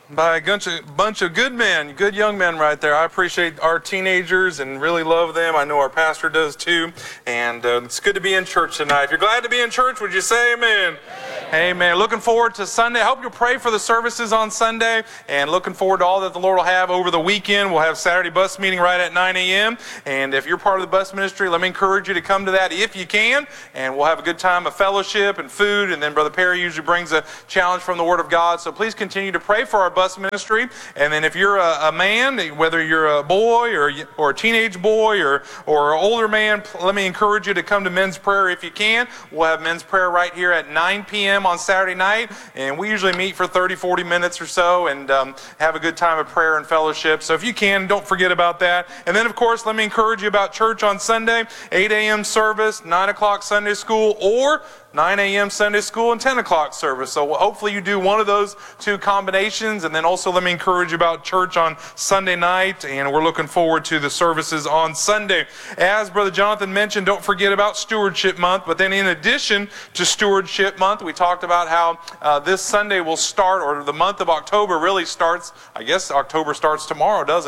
by a bunch of good men, good young men right there. I appreciate our teenagers and really love them. I know our pastor does too. And it's good to be in church tonight. If you're glad to be in church, would you say amen? Amen. Looking forward to Sunday. I hope you'll pray for the services on Sunday, and looking forward to all that the Lord will have over the weekend. We'll have Saturday bus meeting right at 9 a.m. And if you're part of the bus ministry, let me encourage you to come to that if you can. And we'll have a good time of fellowship and food. And then Brother Perry usually brings a challenge from the Word of God. So please continue to pray for our bus ministry. And then if you're a man, whether you're a boy or a teenage boy or an older man, let me encourage you to come to men's prayer if you can. We'll have men's prayer right here at 9 p.m. on Saturday night, and we usually meet for 30-40 minutes or so and have a good time of prayer and fellowship. So if you can, don't forget about that. And then, of course, let me encourage you about church on Sunday, 8 a.m. service, 9 o'clock Sunday school, or 9 a.m. Sunday school and 10 o'clock service. So hopefully you do one of those two combinations. And then also let me encourage you about church on Sunday night. And we're looking forward to the services on Sunday. As Brother Jonathan mentioned, don't forget about Stewardship Month. But then in addition to Stewardship Month, we talked about how this Sunday will start, or the month of October really starts. I guess October starts tomorrow, doesn't it?